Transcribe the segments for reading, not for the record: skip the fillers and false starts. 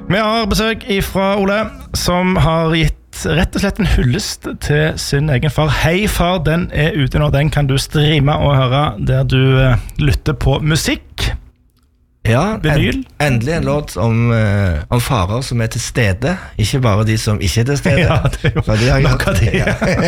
Vi har besøk fra Ole, som har gitt rett og slett en hyllest til sin egen far. Hei far, den ute nå, den kan du streame og høre der du lytter på musikk. Ja, endelig en låt om farer som til stede, ikke bare de som ikke til stede. Ja, det jo nok av de.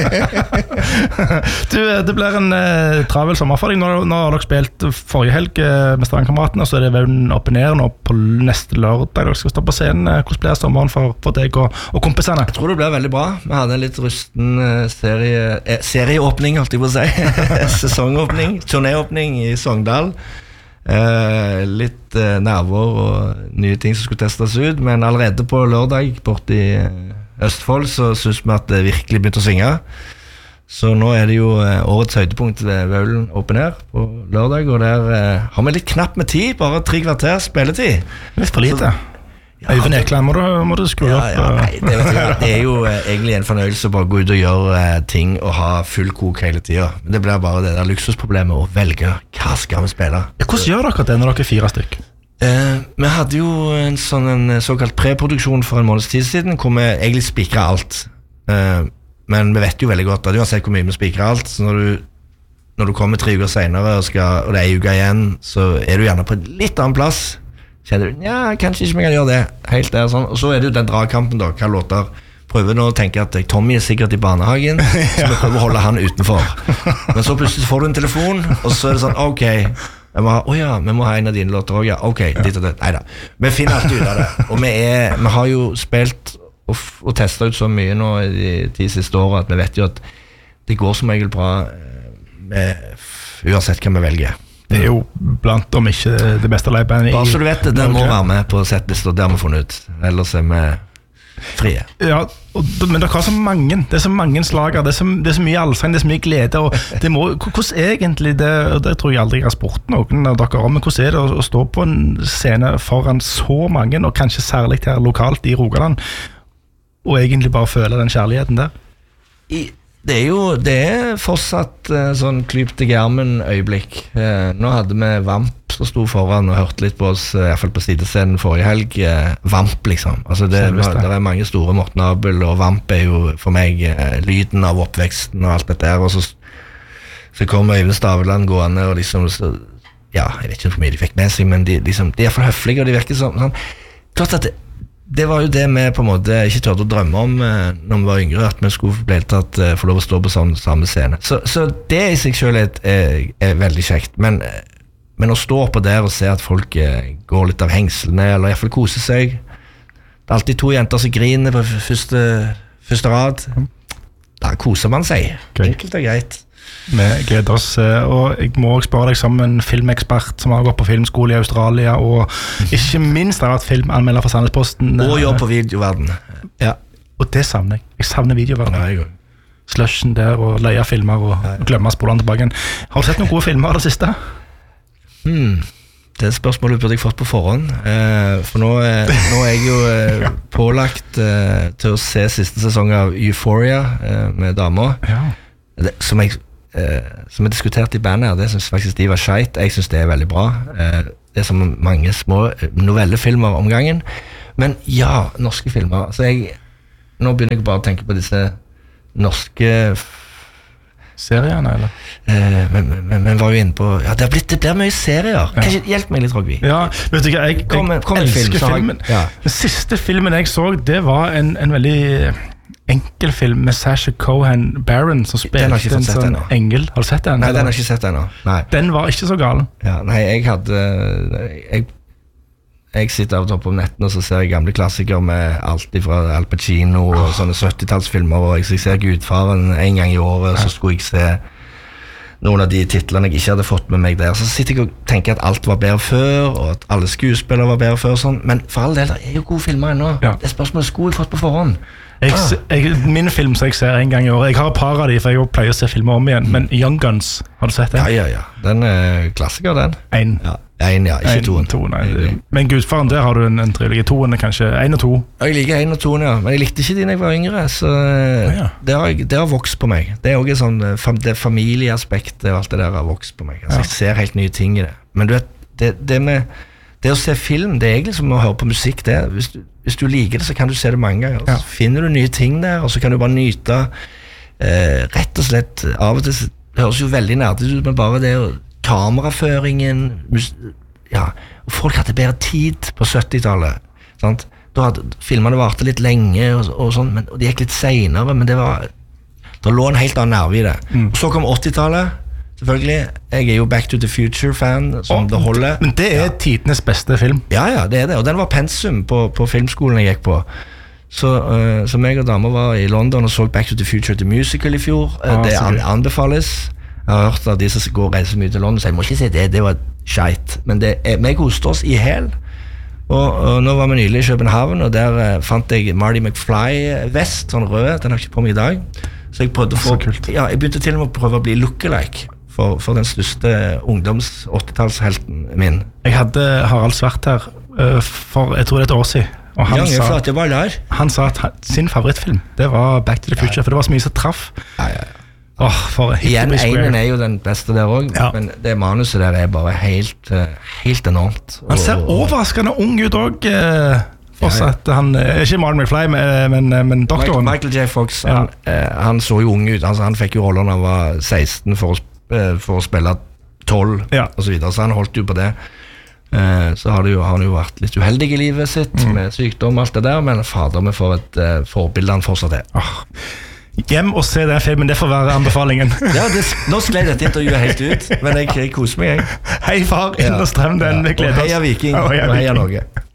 Du, det blir en travel sommer for deg. Nå har dere spilt forrige helg med Strandkameratene, og så det vel oppe ned nå på neste lørdag. Dere skal stå på scenen. Hvordan blir sommeren for deg og kompisene? Jeg tror det blir veldig bra. Vi hadde en litt rusten serieåpning, holdt jeg på å si. Sesongåpning, turnéåpning i Sogndal. Litt nerver og nye ting som skulle testes ut, men allerede på lørdag bort i Østfold så synes vi at det virkelig begynte å svinge, så nå det jo årets høydepunkt ved Vaulen Open Air på lørdag, og der har vi litt knapt med tid, bare 3 kvarter spilletid. Litt for lite. Øyvind Ekland, må du skru opp? Nei, det jo egentlig en fornøyelse å bare gå ut og gjøre ting og ha full kok hele tiden. Det blir bare det der luksusproblemet å velge hva skal vi spille. Hvordan gjør dere det når dere 4 stykk? Vi hadde jo en såkalt preproduksjon for en måneds tid siden, hvor vi egentlig spikret alt. Men vi vet jo veldig godt at uansett hvor mye vi spikrer alt, så når du kommer 3 uker senere og det en uke igjen, så du gjerne på en litt annen plass. Kjenner du, kanskje ikke vi kan gjøre det helt der, sånn. Og så det jo den dragkampen da, hva låter prøver nå å tenke at Tommy sikkert i barnehagen, så vi prøver å holde han utenfor, men så plutselig får du en telefon, og så det sånn, ok, vi må ha en av dine låter også, ja, ok, ditt og det, neida, vi finner alltid ut av det, og vi har jo spilt og testet ut så mye nå i de 10 siste årene, at vi vet jo at det går som regel bra uansett hva vi velger. Det jo blant om ikke det beste livebandet bare så du vet det, den må være med på settlist, og det har vi funnet ut, ellers vi frie. Ja, men dere har så mange, det så mange slager, det så mye allsang, det så mye glede, og det hvordan egentlig det, og det tror jeg aldri jeg har spurt noen av dere om, men hvordan det å stå på en scene foran så mange, og kanskje særlig her lokalt i Rogaland, og egentlig bare føle den kjærligheten der? Det fortsatt sånn klyp til germen øyeblikk. Nå hadde vi Vamp som stod foran og hørte litt på oss, i hvert fall på sidescenen forrige helg. Vamp liksom, altså det mange store, Morten Abel, og Vamp jo for meg lyden av oppveksten og alt dette der, og så kom Øyvind Staveland gående og liksom, jeg vet ikke hvor mye de fikk med seg, men de er i hvert fall høflige, og de virker sånn, klart at det var jo det vi på en måte ikke tørde å drømme om når vi var yngre, at vi skulle få lov å stå på samme scene. Så det i seg selv veldig kjekt, men å stå oppå der og se at folk går litt av hengslene, eller i hvert fall koser seg. Det alltid 2 jenter som griner på første rad. Da koser man seg. Enkelt og greit. Vi gleder oss, og jeg må også spørre deg som en filmekspert som har gått på filmskole i Australia, og ikke minst har vært filmanmelder for Sandnesposten. Og jobb på videoverden. Ja. Og det savner jeg. Jeg savner videoverden. Slushen der, og leie filmer, og glemme spolene tilbake. Har du sett noen gode filmer av det siste? Det spørsmålet burde jeg fått på forhånd, for nå jeg jo pålagt til å se siste sesong av Euphoria med damer, som jeg diskuterte i bandet her. Det synes faktisk de var skjeit. Jeg synes det veldig bra. Det som mange små novellefilmer om gangen, men norske filmer, så nå begynner jeg bare å tenke på disse norske seriene, eller? Men var jo inne på, det blir mye serier. Kanskje hjelp meg litt, Rogvi. Ja, vet du ikke, jeg elsker filmen. Den siste filmen jeg så, det var en veldig enkel film med Sacha Cohen Baron som spilte en sånn engel. Har du sett den? Nei, den har jeg ikke sett ennå. Den var ikke så galen. Nei, jeg sitter av og til på netten og så ser jeg gamle klassikere med alt fra Al Pacino og sånne 70-tallsfilmer, og jeg ser Gudfaren en gang i året, så skulle jeg se noen av de titlene jeg ikke hadde fått med meg der, så sitter jeg og tenker at alt var bedre før, og at alle skuespillere var bedre før, sånn. Men for all del, det jo gode filmer ennå. Det spørsmålet skulle jeg fått på forhånd. Min film som jeg ser en gang i år, jeg har et par av de, for jeg pleier å se filmer om igjen, men Young Guns, har du sett den? Ja, den klassiker, den. En, ikke 2. Men Gudfaren, der har du en trilogi, 2 kanskje, 1 og 2. Jeg liker 1 og 2, men jeg likte ikke de når jeg var yngre, så det har vokst på meg. Det også sånn, det familieaspektet og alt det der har vokst på meg. Altså, jeg ser helt nye ting i det. Men du vet, det det å se film, det egentlig som å høre på musikk det. Hvis du liker det, så kan du se det mange ganger. Så finner du nye ting der, og så kan du bare nyte rett og slett. Av og til det høres jo veldig nerdete ut, men bare det kameraføringen, og folk hadde bedre tid på 70-tallet, sant? Da hadde filmene varte litt lenge og sånn, og de gikk litt senere, men det lå en helt annen nerve i det. Og så kom 80-tallet, selvfølgelig. Jeg jo Back to the Future-fan, som det holder. Men det tidenes beste film. Ja, det det, og den var pensum på filmskolen jeg gikk på. Så meg og damer var i London og så Back to the Future The Musical i fjor. Det anbefales. Jeg har hørt av de som går og reiser mye til London, så jeg må ikke si det var skjeit. Men vi koste oss i hel. Og nå var vi nylig i København, og der fant jeg Marty McFly-vest, sånn rød, den har jeg ikke på meg i dag. Så jeg prøvde jeg begynte til og med å prøve å bli lookalike for den største ungdoms 80-tallshelten min. Jeg hadde Harald Svart her for, jeg tror det et år siden, og han sa at sin favorittfilm, det var Back to the Future, for det var så mye som traff. Igjen, einen jo den beste der også, men det manuset der bare helt enormt. Han ser overraskende ung ut også, fortsatt. Han ikke Marty McFly, men doktoren. Michael J. Fox, han så jo ung ut. Han fikk jo rollen da han var 16 for å spille 12 og så videre, så han holdt jo på det. Så har han jo vært litt uheldig i livet sitt med sykdom og alt det der, men fader, vi får et forbilde han fortsatt Hjem og se den filmen, det får være anbefalingen. Nå skled dette intervjuet helt ut, men jeg koser meg. Hei far, inn og strøm den med glede. Heia Viking, og heia Norge.